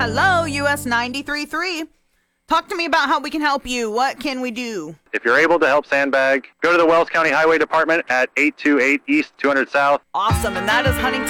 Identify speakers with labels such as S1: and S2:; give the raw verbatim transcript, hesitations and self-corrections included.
S1: Hello, U S ninety-three point three. Talk to me about how we can help you. What can we do?
S2: If you're able to help sandbag, go to the Wells County Highway Department at eight two eight East two hundred South.
S1: Awesome, and that is Huntington